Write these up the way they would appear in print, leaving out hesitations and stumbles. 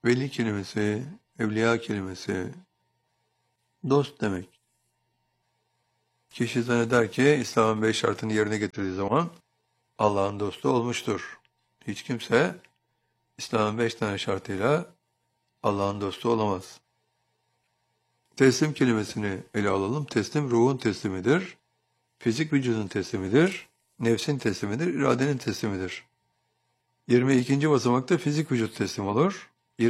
Veli kelimesi, evliya kelimesi, dost demek. Kişi zanneder ki İslam'ın 5 şartını yerine getirdiği zaman Allah'ın dostu olmuştur. Hiç kimse İslam'ın 5 tane şartıyla Allah'ın dostu olamaz. Teslim kelimesini ele alalım. Teslim ruhun teslimidir. Fizik vücudun teslimidir. Nefsin teslimidir. İradenin teslimidir. 22. basamakta fizik vücut teslim olur.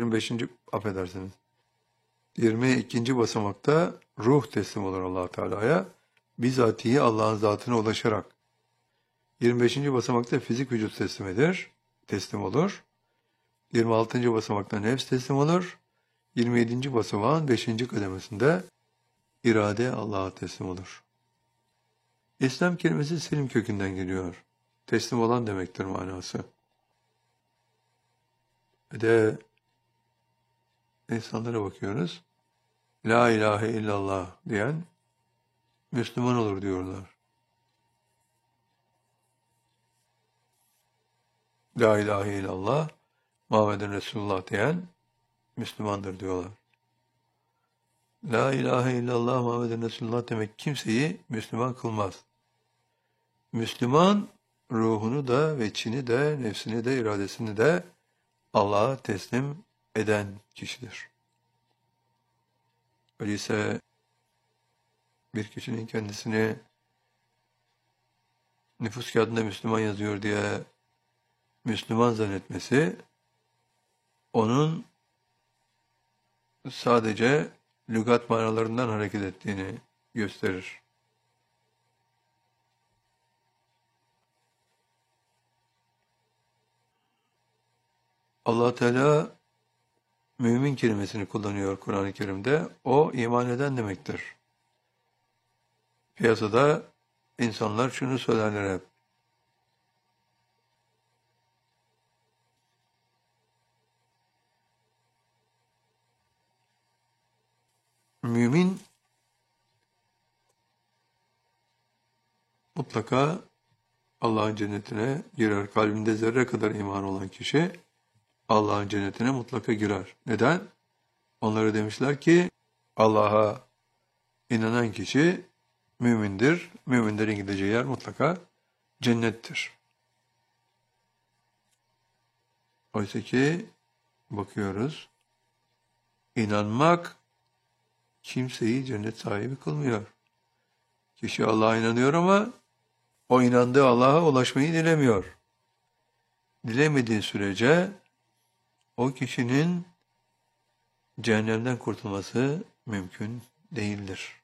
22. basamakta ruh teslim olur Allah Teala'ya. Bizatihi Allah'ın zatına ulaşarak. 25. basamakta fizik vücut teslim olur. 26. basamakta nefs teslim olur. 27. basamağın 5. kademesinde irade Allah'a teslim olur. İslam kelimesi selim kökünden geliyor. Teslim olan demektir manası. Ve de insanlara bakıyoruz. La ilahe illallah diyen Müslüman olur diyorlar. La ilahe illallah Muhammeden Resulullah diyen Müslümandır diyorlar. La ilahe illallah Muhammeden Resulullah demek kimseyi Müslüman kılmaz. Müslüman ruhunu da, veçini de, nefsini de, iradesini de Allah'a teslim eden kişidir. Öyleyse bir kişinin kendisini nüfus kağıdında Müslüman yazıyor diye Müslüman zannetmesi, onun sadece lügat manalarından hareket ettiğini gösterir. Allah Teala mümin kelimesini kullanıyor Kur'an-ı Kerim'de. O iman eden demektir. Piyasada insanlar şunu söylerler hep. Mümin mutlaka Allah'ın cennetine girer. Kalbinde zerre kadar iman olan kişi Allah'ın cennetine mutlaka girer. Neden? Onlara demişler ki Allah'a inanan kişi mümindir. Müminlerin gideceği yer mutlaka cennettir. Oysa ki bakıyoruz, inanmak kimseyi cennet sahibi kılmıyor. Kişi Allah'a inanıyor ama o inandığı Allah'a ulaşmayı dilemiyor. Dilemediği sürece o kişinin cehennemden kurtulması mümkün değildir.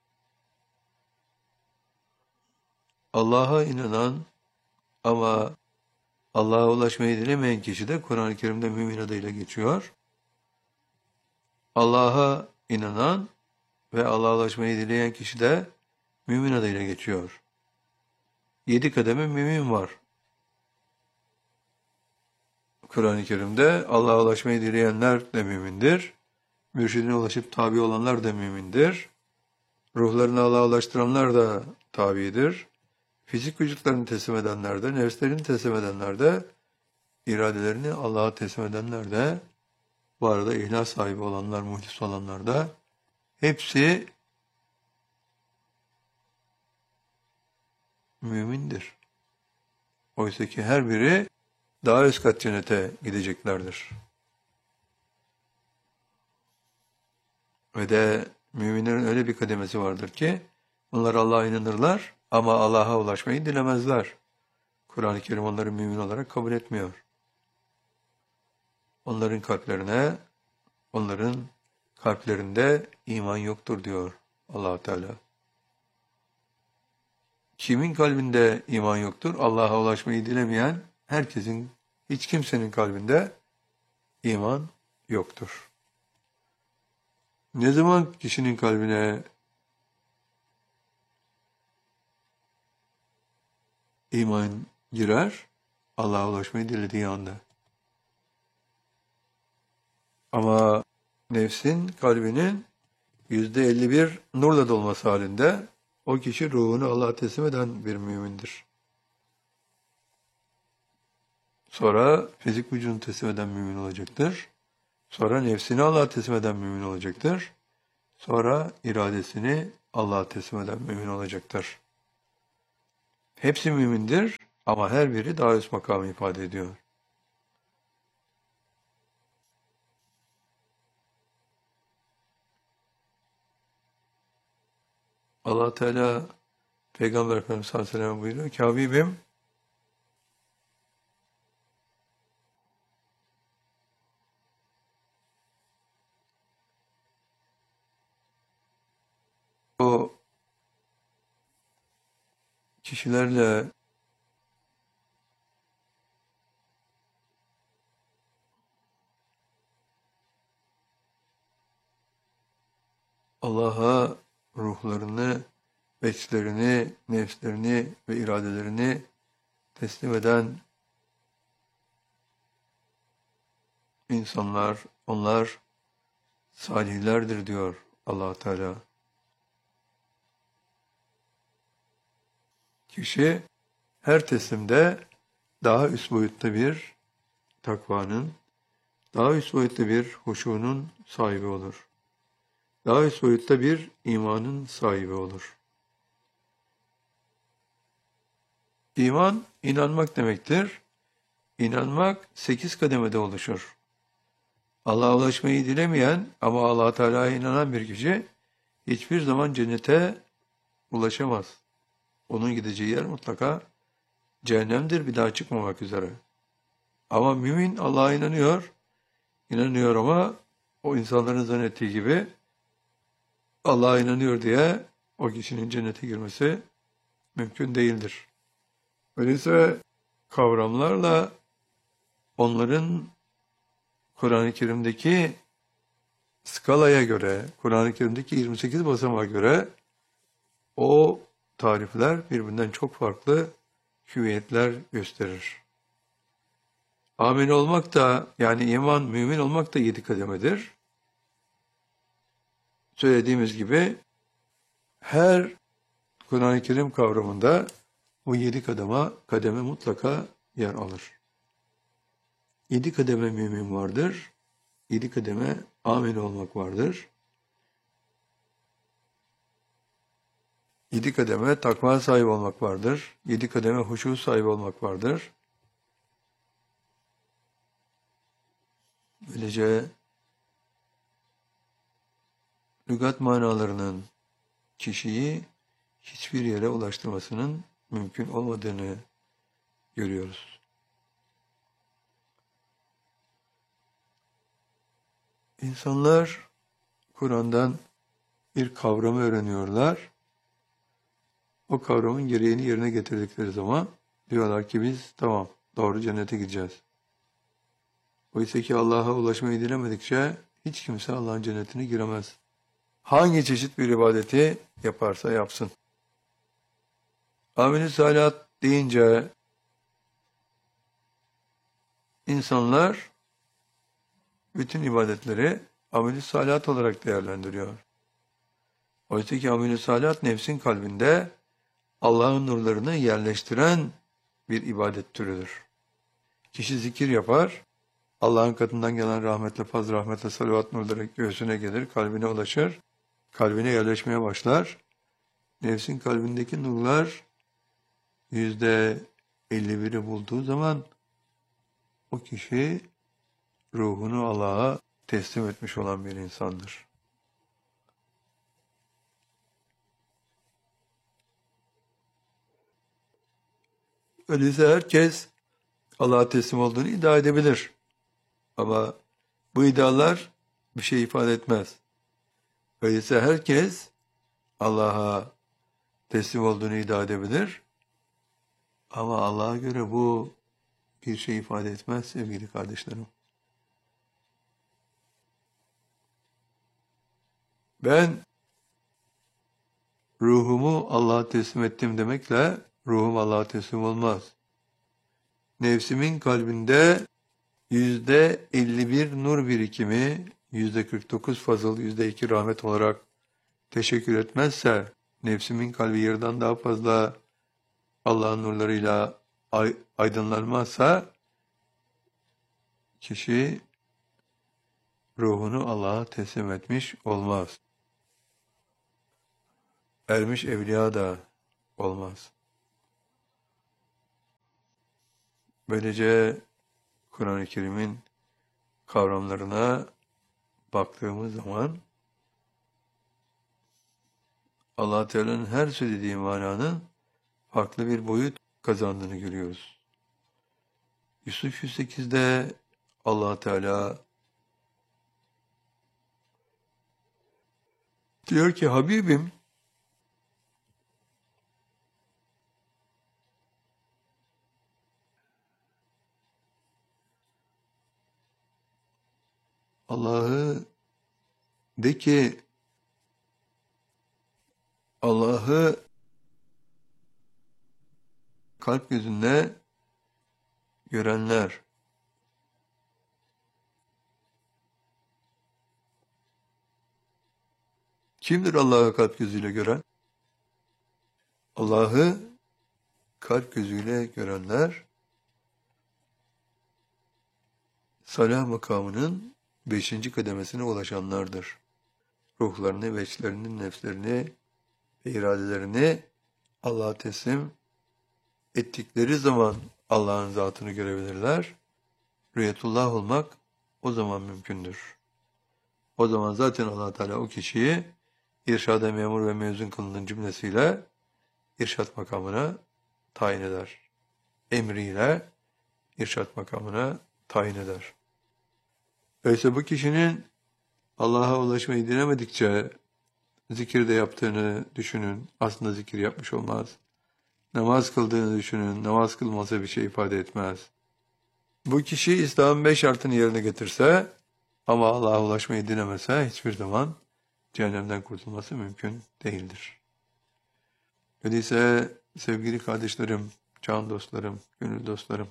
Allah'a inanan ama Allah'a ulaşmayı dilemeyen kişi de Kur'an-ı Kerim'de mümin adıyla geçiyor. Allah'a inanan ve Allah'a ulaşmayı dileyen kişi de mümin adıyla geçiyor. 7 kademe mümin var. Kur'an-ı Kerim'de Allah'a ulaşmayı dileyenler de mümindir. Mürşidine ulaşıp tabi olanlar da mümindir. Ruhlarını Allah'a ulaştıranlar da tabidir. Fizik vücutlarını teslim edenler de, nefslerini teslim edenler de, iradelerini Allah'a teslim edenler de, bu arada ihlas sahibi olanlar, muhlis olanlar da, hepsi mümindir. Oysa ki her biri daha üst kat cennete gideceklerdir. Ve de müminlerin öyle bir kademesi vardır ki, bunlar Allah'a inanırlar ama Allah'a ulaşmayı dilemezler. Kur'an-ı Kerim onları mümin olarak kabul etmiyor. Onların kalplerinde iman yoktur diyor Allah Teala. Kimin kalbinde iman yoktur? Allah'a ulaşmayı dilemeyen hiç kimsenin kalbinde iman yoktur. Ne zaman kişinin kalbine iman girer? Allah'a ulaşmayı dilediği anda. Ama nefsin, kalbinin %51 nurla dolması halinde o kişi ruhunu Allah'a teslim eden bir mümindir. Sonra fizik vücudunu teslim eden mümin olacaktır. Sonra nefsini Allah'a teslim eden mümin olacaktır. Sonra iradesini Allah'a teslim eden mümin olacaktır. Hepsi mümindir ama her biri daha üst makamı ifade ediyor. Allah Teala Peygamber Efendimiz sallallahu aleyhi ve sellem buyuruyor ki Habibim o kişilerle Allah'a ruhlarını, içlerini, nefslerini ve iradelerini teslim eden insanlar, onlar salihlerdir diyor Allah Teala. Kişi her teslimde daha üst boyutta bir takvanın, daha üst boyutta bir huşunun sahibi olur. Daha üst boyutta bir imanın sahibi olur. İman, inanmak demektir. İnanmak 8 kademede oluşur. Allah'a ulaşmayı dilemeyen ama Allah Teala'ya inanan bir kişi hiçbir zaman cennete ulaşamaz. Onun gideceği yer mutlaka cehennemdir, bir daha çıkmamak üzere. Ama mümin Allah'a inanıyor ama o insanların zannettiği gibi Allah'a inanıyor diye o kişinin cennete girmesi mümkün değildir. Öyleyse kavramlarla onların Kur'an-ı Kerim'deki skalaya göre, Kur'an-ı Kerim'deki 28 basamağa göre o tarifler birbirinden çok farklı hüviyetler gösterir. Amin olmak da yani iman, mümin olmak da 7 kademedir. Söylediğimiz gibi her Kur'an-ı Kerim kavramında bu 7 kademe mutlaka yer alır. 7 kademe mümin vardır. 7 kademe amin olmak vardır. 7 kademe takva sahibi olmak vardır. 7 kademe huşu sahibi olmak vardır. Böylece lügat manalarının kişiyi hiçbir yere ulaştırmasının mümkün olmadığını görüyoruz. İnsanlar Kur'an'dan bir kavramı öğreniyorlar. O kavramın gereğini yerine getirdikleri zaman diyorlar ki biz tamam doğru cennete gideceğiz. Oysa ki Allah'a ulaşmayı dilemedikçe hiç kimse Allah'ın cennetine giremez. Hangi çeşit bir ibadeti yaparsa yapsın. Amel-i salihat deyince insanlar bütün ibadetleri amel-i salihat olarak değerlendiriyor. Oysa ki amel-i salihat nefsin kalbinde Allah'ın nurlarını yerleştiren bir ibadet türüdür. Kişi zikir yapar, Allah'ın katından gelen rahmetle, fazl rahmetle, salavat nurları göğsüne gelir, kalbine ulaşır, kalbine yerleşmeye başlar. Nefsin kalbindeki nurlar %51'i bulduğu zaman o kişi ruhunu Allah'a teslim etmiş olan bir insandır. Öyleyse herkes Allah'a teslim olduğunu iddia edebilir. Ama bu iddialar bir şey ifade etmez. Öyleyse herkes Allah'a teslim olduğunu iddia edebilir. Ama Allah'a göre bu bir şey ifade etmez sevgili kardeşlerim. Ben ruhumu Allah'a teslim ettim demekle ruhum Allah'a teslim olmaz. Nefsimin kalbinde %51 nur birikimi, %49 fazıl, %2 rahmet olarak teşekkür etmezse, nefsimin kalbi yerden daha fazla Allah'ın nurlarıyla aydınlanmazsa, kişi ruhunu Allah'a teslim etmiş olmaz. Ermiş evliya da olmaz. Böylece Kur'an-ı Kerim'in kavramlarına baktığımız zaman Allah Teala'nın her söylediği mananın farklı bir boyut kazandığını görüyoruz. Yusuf 108'de Allah Teala diyor ki Habibim Allah'ı de ki Allah'ı kalp gözünde görenler kimdir Allah'ı kalp gözüyle gören? Allah'ı kalp gözüyle görenler salah makamının 5. kademesine ulaşanlardır. Ruhlarını, veçlerini, nefslerini ve iradelerini Allah'a teslim ettikleri zaman Allah'ın zatını görebilirler. Rüyetullah olmak o zaman mümkündür. O zaman zaten Allah Teala o kişiyi irşada memur ve mezun kılının cümlesiyle irşat makamına tayin eder. Emriyle irşat makamına tayin eder. Öyleyse bu kişinin Allah'a ulaşmayı dilemedikçe zikir de yaptığını düşünün. Aslında zikir yapmış olmaz. Namaz kıldığını düşünün. Namaz kılmasa bir şey ifade etmez. Bu kişi İslam'ın 5 şartını yerine getirse ama Allah'a ulaşmayı dilemese hiçbir zaman cehennemden kurtulması mümkün değildir. Öyleyse sevgili kardeşlerim, can dostlarım, gönül dostlarım,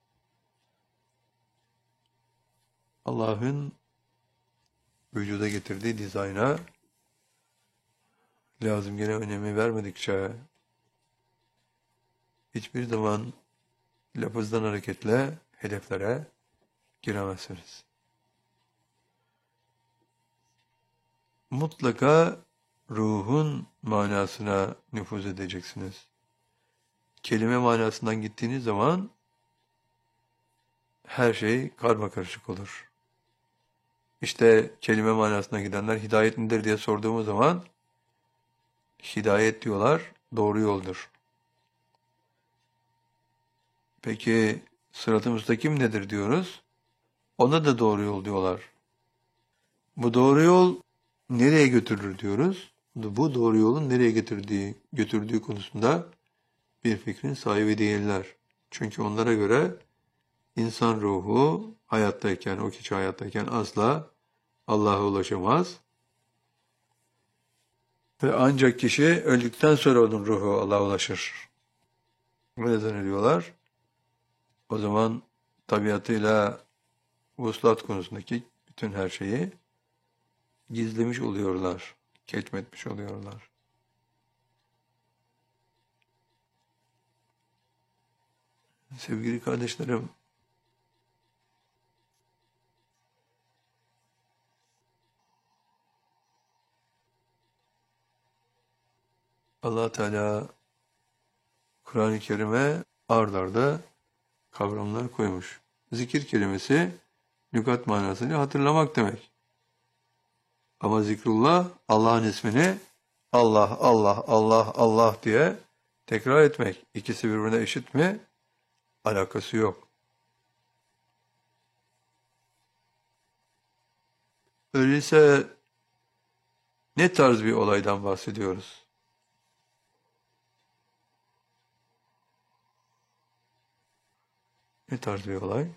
Allah'ın vücuda getirdiği dizayna lazım gene önemi vermedikçe hiçbir zaman lafızdan hareketle hedeflere giremezsiniz. Mutlaka ruhun manasına nüfuz edeceksiniz. Kelime manasından gittiğiniz zaman her şey karmakarışık olur. İşte kelime manasına gidenler hidayet nedir diye sorduğumuz zaman hidayet diyorlar, doğru yoldur. Peki sırat-ı müstakim nedir diyoruz? Ona da doğru yol diyorlar. Bu doğru yol nereye götürür diyoruz? Bu doğru yolun nereye götürdüğü konusunda bir fikrin sahibi değiller. Çünkü onlara göre insan ruhu hayattayken, o kişi hayattayken asla Allah'a ulaşamaz. Ve ancak kişi öldükten sonra onun ruhu Allah'a ulaşır. Böyle zannediyorlar. O zaman tabiatıyla vuslat konusundaki bütün her şeyi gizlemiş oluyorlar, ketmetmiş oluyorlar. Sevgili kardeşlerim, Allah Teala Kur'an-ı Kerim'e ard arda kavramlar koymuş. Zikir kelimesi lügat manasıyla hatırlamak demek. Ama zikrullah Allah'ın ismini Allah, Allah, Allah, Allah diye tekrar etmek. İkisi birbirine eşit mi? Alakası yok. Öyleyse ne tarz bir olaydan bahsediyoruz? Ne tarz bir olay?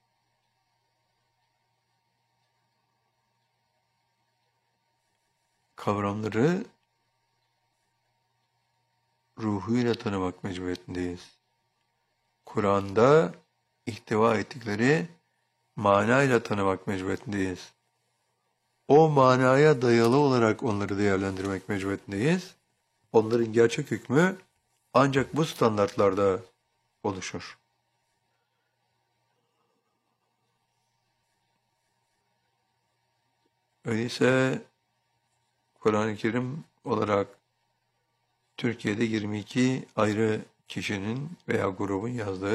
Kavramları ruhuyla tanımak mecburiyetindeyiz. Kur'an'da ihtiva ettikleri manayla tanımak mecburiyetindeyiz. O manaya dayalı olarak onları değerlendirmek mecburiyetindeyiz. Onların gerçek hükmü ancak bu standartlarda oluşur. Öyleyse Kur'an-ı Kerim olarak Türkiye'de 22 ayrı kişinin veya grubun yazdığı